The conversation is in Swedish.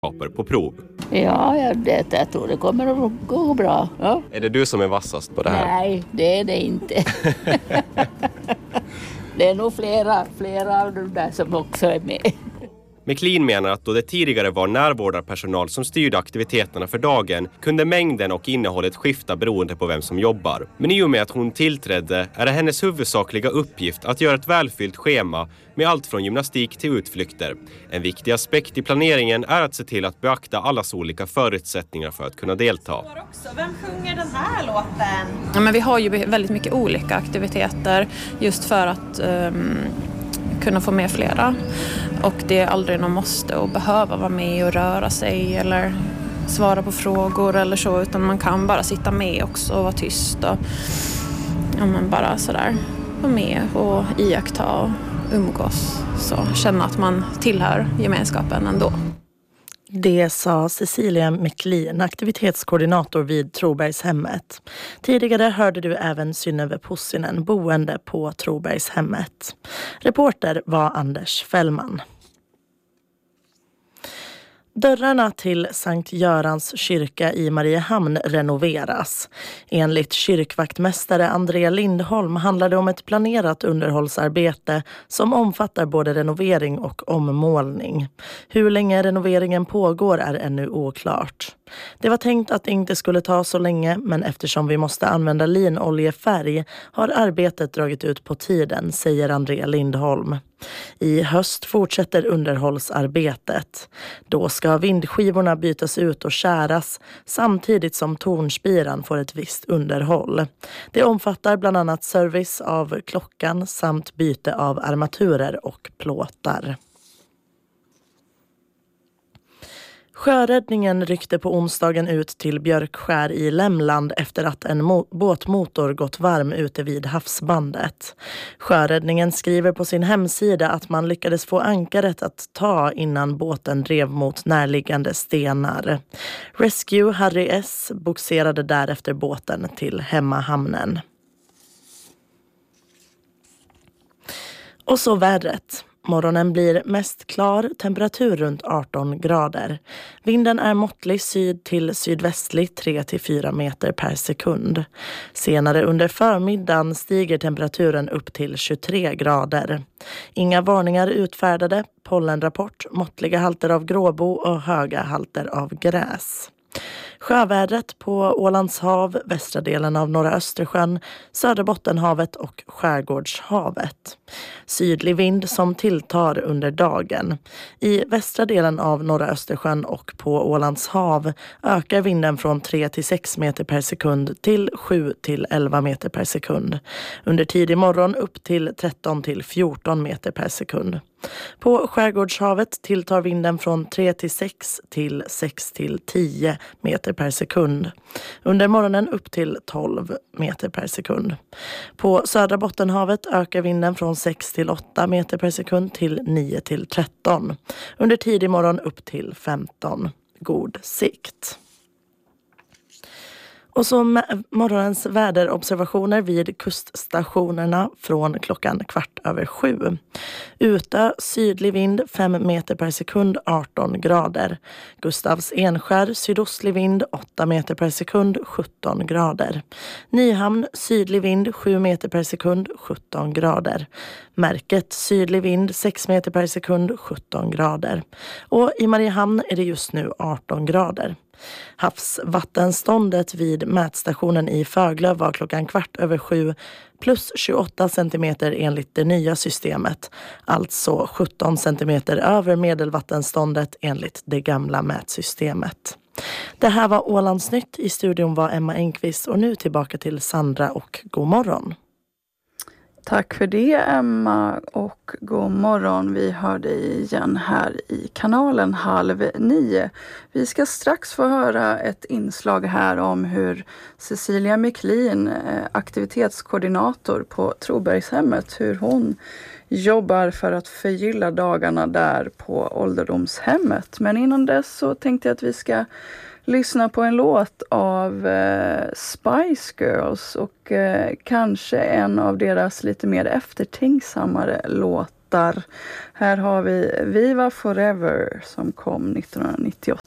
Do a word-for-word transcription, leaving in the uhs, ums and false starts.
på prov. Ja, jag, det, jag tror det kommer att gå bra. Ja. Är det du som är vassast på det här? Nej, det är det inte. Det är nog flera, flera av de där som också är med. McLean menar att då det tidigare var närvårdarpersonal som styrde aktiviteterna för dagen kunde mängden och innehållet skifta beroende på vem som jobbar. Men i och med att hon tillträdde är det hennes huvudsakliga uppgift att göra ett välfyllt schema med allt från gymnastik till utflykter. En viktig aspekt i planeringen är att se till att beakta allas olika förutsättningar för att kunna delta. Vem sjunger den här låten? Ja, men vi har ju väldigt mycket olika aktiviteter just för att um, kunna få med flera. Och det är aldrig någon måste och behöva vara med och röra sig eller svara på frågor eller så, utan man kan bara sitta med också och vara tyst och ja, men bara sådär vara med och iaktta och umgås, så känna att man tillhör gemenskapen ändå. Det sa Cecilia McLean, aktivitetskoordinator vid Trobergshemmet. Tidigare hörde du även Synnöve Pussinen, boende på Trobergshemmet. Reporter var Anders Fällman. Dörrarna till Sankt Görans kyrka i Mariehamn renoveras. Enligt kyrkvaktmästare Andrea Lindholm handlar det om ett planerat underhållsarbete som omfattar både renovering och ommålning. Hur länge renoveringen pågår är ännu oklart. Det var tänkt att det inte skulle ta så länge, men eftersom vi måste använda linoljefärg har arbetet dragit ut på tiden, säger Andrea Lindholm. I höst fortsätter underhållsarbetet. Då ska vindskivorna bytas ut och käras samtidigt som tornspiran får ett visst underhåll. Det omfattar bland annat service av klockan samt byte av armaturer och plåtar. Sjöräddningen ryckte på onsdagen ut till Björkskär i Lämland efter att en mo- båtmotor gått varm ute vid havsbandet. Sjöräddningen skriver på sin hemsida att man lyckades få ankaret att ta innan båten drev mot närliggande stenar. Rescue Harry S boxerade därefter båten till hemmahamnen. Och så vädret. Morgonen blir mest klar, temperatur runt arton grader. Vinden är måttlig syd till sydvästlig tre till fyra meter per sekund. Senare under förmiddagen stiger temperaturen upp till tjugotre grader. Inga varningar utfärdade, pollenrapport, måttliga halter av gråbo och höga halter av gräs. Sjövädret på Ålands hav, västra delen av norra Östersjön, södra Bottenhavet och skärgårdshavet. Sydlig vind som tilltar under dagen. I västra delen av norra Östersjön och på Ålands hav ökar vinden från tre till sex meter per sekund till sju till elva meter per sekund. Under tidig morgon upp till tretton till fjorton meter per sekund. På skärgårdshavet tilltar vinden från tre till sex till sex till tio meter per sekund. Under morgonen upp till tolv meter per sekund. På södra Bottenhavet ökar vinden från sex till åtta meter per sekund till nio till tretton. Under tidig morgon upp till femton. God sikt. Och så morgonens väderobservationer vid kuststationerna från klockan kvart över sju. Ute sydlig vind fem meter per sekund, arton grader. Gustavs Enskär sydostlig vind åtta meter per sekund, sjutton grader. Nyhamn sydlig vind sju meter per sekund, sjutton grader. Märket sydlig vind sex meter per sekund, sjutton grader. Och i Mariehamn är det just nu arton grader. Havsvattenståndet vid mätstationen i Föglöv var klockan kvart över sju plus tjugoåtta centimeter enligt det nya systemet. Alltså sjutton centimeter över medelvattenståndet enligt det gamla mätsystemet. Det här var Ålandsnytt. I studion var Emma Engqvist och nu tillbaka till Sandra och god morgon. Tack för det Emma och god morgon. Vi hör dig igen här i kanalen halv nio. Vi ska strax få höra ett inslag här om hur Cecilia McLean, aktivitetskoordinator på Trobergshemmet, hur hon jobbar för att förgylla dagarna där på ålderdomshemmet. Men innan dess så tänkte jag att vi ska lyssna på en låt av eh, Spice Girls och eh, kanske en av deras lite mer eftertänksammare låtar. låtar. Här har vi Viva Forever som kom nittonhundranittioåtta.